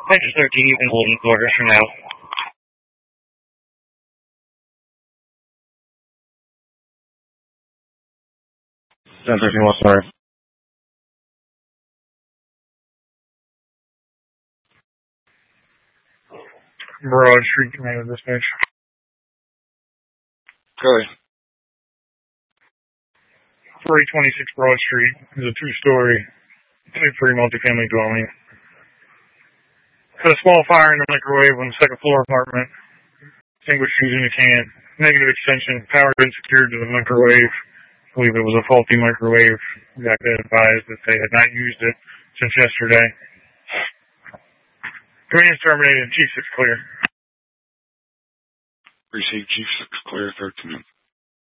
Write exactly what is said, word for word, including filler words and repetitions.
Venture thirteen, you can hold in quarters for now. ten thirteen, what's the word? Broad Street, command of dispatch. Go ahead. three twenty-six Broad Street is a two-story, two-free multifamily dwelling. Had a small fire in the microwave on the second floor apartment. Extinguished using a can. Negative extension. Power been secured to the microwave. I believe it was a faulty microwave. Got advised that they had not used it since yesterday. Command is terminated. Chief six clear. Receive Chief six clear, thirteen.